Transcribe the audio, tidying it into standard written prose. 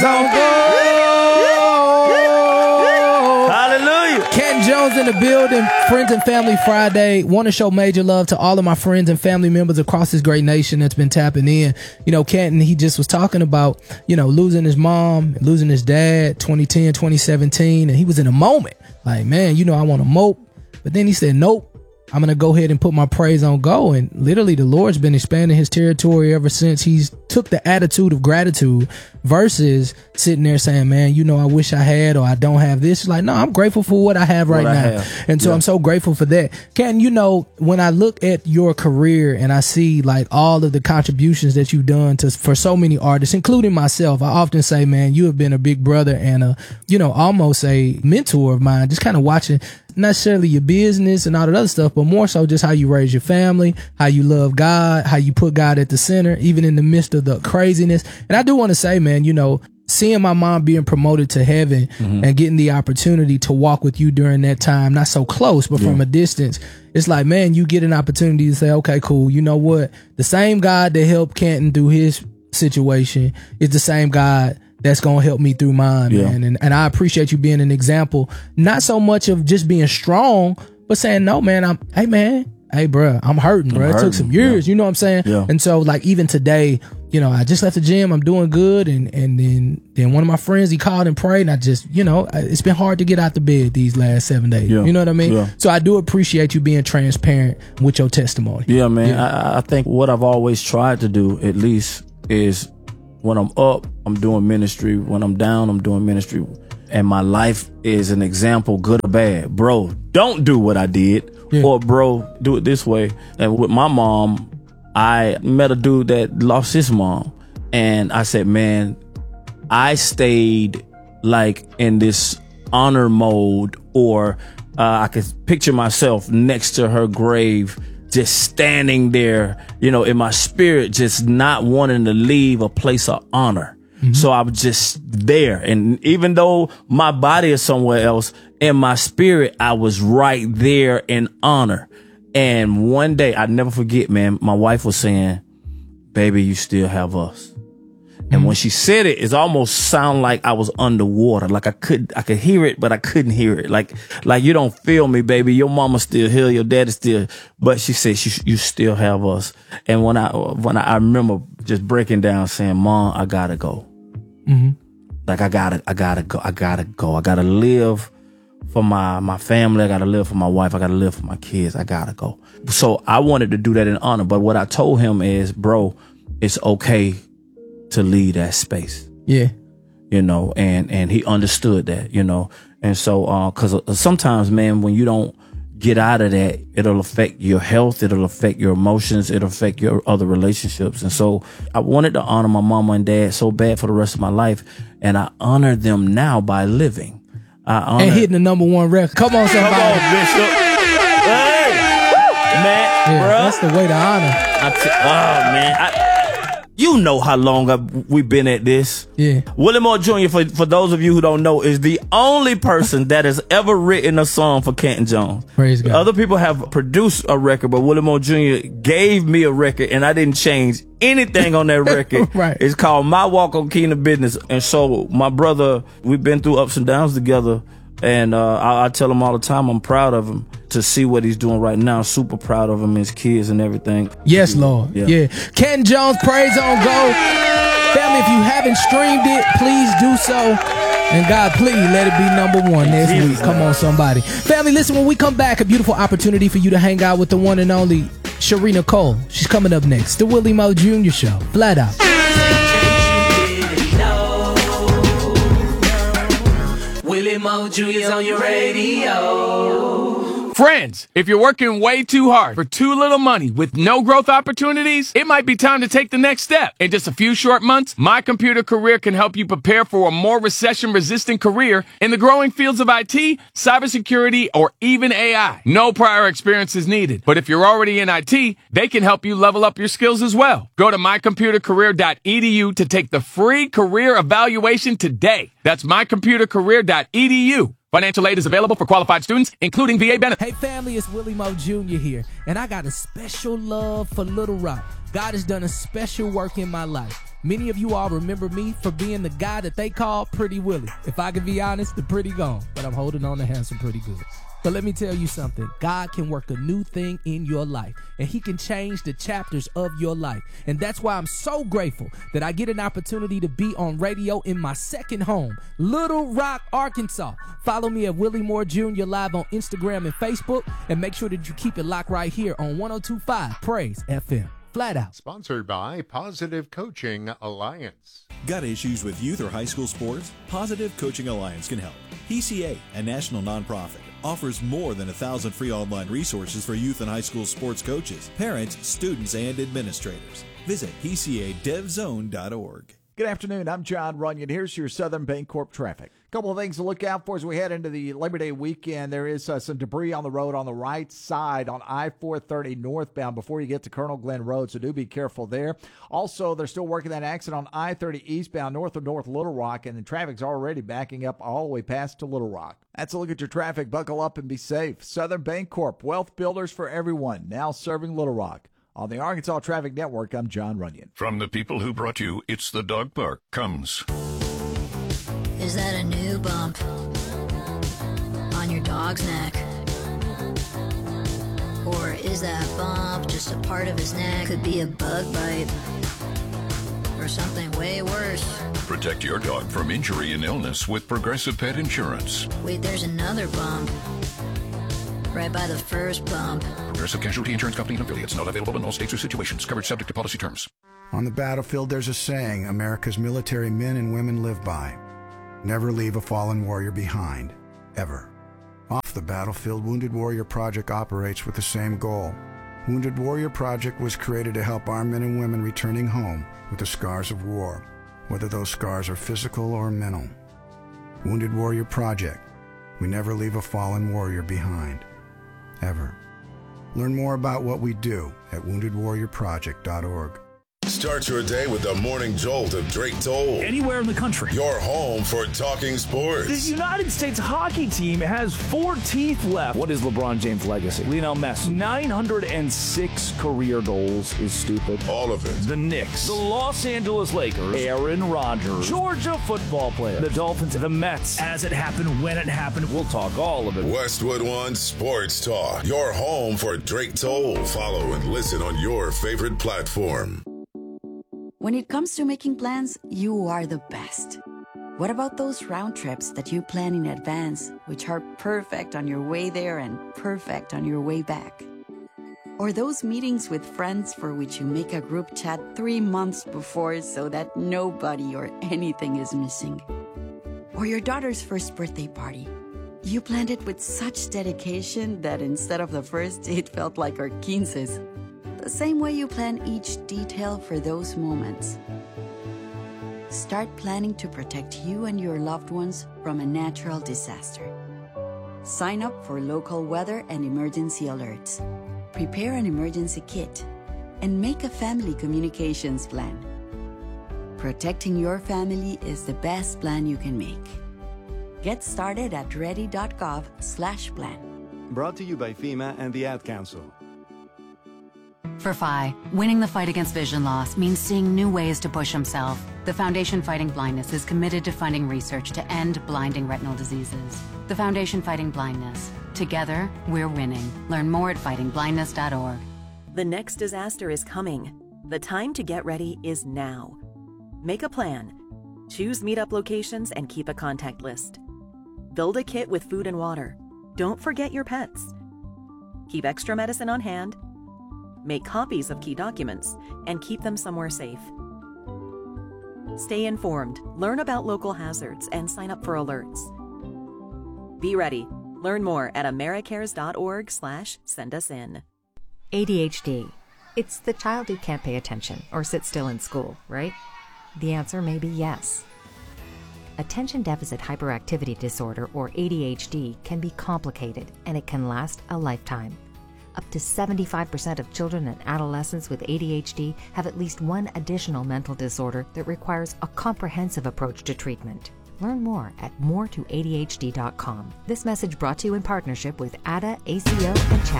Hallelujah. Kenton Jones in the building. Friends and Family Friday. Want to show major love to all of my friends and family members across this great nation that's been tapping in. You know, Kenton, he just was talking about, you know, losing his mom, losing his dad, 2010, 2017. And he was in a moment like, man, you know, I want to mope. But then he said, nope. I'm going to go ahead and put my praise on go. And literally the Lord's been expanding his territory ever since he's took the attitude of gratitude versus sitting there saying, man, you know, I wish I had, or I don't have this. It's like, no, I'm grateful for what I have right now. And so I'm so grateful for that. Ken, you know, when I look at your career and I see like all of the contributions that you've done for so many artists, including myself, I often say, man, you have been a big brother and you know, almost a mentor of mine, just kind of watching not necessarily your business and all that other stuff, but more so just how you raise your family, how you love God, how you put God at the center, even in the midst of the craziness. And I do want to say, man, you know, seeing my mom being promoted to heaven and getting the opportunity to walk with you during that time, not so close, but from a distance, it's like, man, you get an opportunity to say, okay, cool. You know what? The same God that helped Kenton through his situation is the same God that's going to help me through mine, man. And I appreciate you being an example, not so much of just being strong, but saying, no, man, hey, bro, I'm hurting, bro. It took some years, you know what I'm saying? Yeah. And so, like, even today, you know, I just left the gym, I'm doing good. And then one of my friends, he called and prayed, and I just, you know, it's been hard to get out the bed these last 7 days. Yeah. You know what I mean? Yeah. So I do appreciate you being transparent with your testimony. Yeah, man. Yeah. I think what I've always tried to do, at least, is when I'm up, I'm doing ministry. When I'm down, I'm doing ministry. And my life is an example, good or bad. Bro, don't do what I did. Yeah. Or, bro, do it this way. And with my mom, I met a dude that lost his mom. And I said, man, I stayed like in this honor mode, or I could picture myself next to her grave, just standing there, you know, in my spirit, just not wanting to leave a place of honor. So I was just there. And even though my body is somewhere else, in my spirit, I was right there in honor. And one day, I never forget, man, my wife was saying, baby, you still have us. And when she said it, it almost sounded like I was underwater. Like I could hear it, but I couldn't hear it. Like you don't feel me, baby. Your mama's still here. Your daddy's still. But she said, you still have us. And when I remember just breaking down saying, Mom, I gotta go. Like I gotta go. I gotta live for my family. I gotta live for my wife. I gotta live for my kids. I gotta go. So I wanted to do that in honor. But what I told him is, bro, it's okay to leave that space. Yeah. You know, and he understood that, you know. And so, cause sometimes, man, when you don't get out of that, it'll affect your health. It'll affect your emotions. It'll affect your other relationships. And so I wanted to honor my mama and dad so bad for the rest of my life. And I honor them now by living. And hitting the #1 record. Come on, somebody. Come on, Bishop. Hey, man, bro. That's the way to honor. Man. You know how long we've been at this. Yeah. Willie Moore Jr., for those of you who don't know, is the only person that has ever written a song for Kenton Jones. Praise God. Other people have produced a record, but Willie Moore Jr. gave me a record, and I didn't change anything on that record. Right. It's called My Walk on Kingdom Business. And so my brother, we've been through ups and downs together. And I tell him all the time, I'm proud of him to see what he's doing right now. Super proud of him, his kids and everything. Yes, Lord. Yeah. Kenton Jones, praise on go. Family, if you haven't streamed it, please do so. And God, please let it be #1 next week. Come on, somebody. Family, listen, when we come back, a beautiful opportunity for you to hang out with the one and only Sharina Cole. She's coming up next. The Willie Moore Jr. Show. Flat out. Willie Moore Jr.'s on your radio. Friends, if you're working way too hard for too little money with no growth opportunities, it might be time to take the next step. In just a few short months, My Computer Career can help you prepare for a more recession-resistant career in the growing fields of IT, cybersecurity, or even AI. No prior experience is needed, but if you're already in IT, they can help you level up your skills as well. Go to mycomputercareer.edu to take the free career evaluation today. That's mycomputercareer.edu. Financial aid is available for qualified students, including VA benefits. Hey family, it's Willie Moore Jr. here, and I got a special love for Little Rock. God has done a special work in my life. Many of you all remember me for being the guy that they call Pretty Willie. If I can be honest, the pretty gone, but I'm holding on to handsome pretty good. But let me tell you something. God can work a new thing in your life, and he can change the chapters of your life. And that's why I'm so grateful that I get an opportunity to be on radio in my second home, Little Rock, Arkansas. Follow me at Willie Moore Jr. live on Instagram and Facebook, and make sure that you keep it locked right here on 102.5 Praise FM. Flat out. Sponsored by Positive Coaching Alliance. Got issues with youth or high school sports? Positive Coaching Alliance can help. PCA, a national nonprofit, offers more than 1,000 free online resources for youth and high school sports coaches, parents, students, and administrators. Visit PCADevZone.org. Good afternoon. I'm John Runyon. Here's your Southern Bancorp traffic. A couple of things to look out for as we head into the Labor Day weekend. There is some debris on the road on the right side on I-430 northbound before you get to Colonel Glenn Road, so do be careful there. Also, they're still working that accident on I-30 eastbound north of North Little Rock, and the traffic's already backing up all the way past to Little Rock. That's a look at your traffic. Buckle up and be safe. Southern Bancorp, wealth builders for everyone, now serving Little Rock. On the Arkansas Traffic Network, I'm John Runyon. From the people who brought you It's the Dog Park comes. Is that a new bump on your dog's neck? Or is that bump just a part of his neck? Could be a bug bite or something way worse. Protect your dog from injury and illness with Progressive Pet Insurance. Wait, there's another bump right by the first bump. Progressive Casualty Insurance Company and affiliates. Not available in all states or situations. Coverage subject to policy terms. On the battlefield, there's a saying America's military men and women live by. Never leave a fallen warrior behind. Ever. Off the battlefield, Wounded Warrior Project operates with the same goal. Wounded Warrior Project was created to help our men and women returning home with the scars of war, whether those scars are physical or mental. Wounded Warrior Project. We never leave a fallen warrior behind. Ever. Learn more about what we do at woundedwarriorproject.org. Start your day with the morning jolt of Drake Toll. Anywhere in the country. Your home for talking sports. The United States hockey team has 4 teeth left. What is LeBron James' legacy? Lionel Messi. 906 career goals is stupid. All of it. The Knicks. The Los Angeles Lakers. Aaron Rodgers. Georgia football players. The Dolphins. The Mets. As it happened, when it happened, we'll talk all of it. Westwood One Sports Talk. Your home for Drake Toll. Follow and listen on your favorite platform. When it comes to making plans, you are the best. What about those round trips that you plan in advance, which are perfect on your way there and perfect on your way back? Or those meetings with friends for which you make a group chat 3 months before so that nobody or anything is missing? Or your daughter's first birthday party. You planned it with such dedication that instead of the first, it felt like our 15's. The same way you plan each detail for those moments. Start planning to protect you and your loved ones from a natural disaster. Sign up for local weather and emergency alerts. Prepare an emergency kit. And make a family communications plan. Protecting your family is the best plan you can make. Get started at ready.gov/plan. Brought to you by FEMA and the Ad Council. For Phi, winning the fight against vision loss means seeing new ways to push himself. The Foundation Fighting Blindness is committed to funding research to end blinding retinal diseases. The Foundation Fighting Blindness. Together, we're winning. Learn more at fightingblindness.org. The next disaster is coming. The time to get ready is now. Make a plan. Choose meetup locations and keep a contact list. Build a kit with food and water. Don't forget your pets. Keep extra medicine on hand. Make copies of key documents and keep them somewhere safe. Stay informed, learn about local hazards, and sign up for alerts. Be ready. Learn more at americares.org/sendusin. ADHD. It's the child who can't pay attention or sit still in school, right? The answer may be yes. Attention Deficit Hyperactivity Disorder, or ADHD, can be complicated and it can last a lifetime. Up to 75% of children and adolescents with ADHD have at least one additional mental disorder that requires a comprehensive approach to treatment. Learn more at moretoadhd.com. This message brought to you in partnership with ADA, ACO, and CHAP.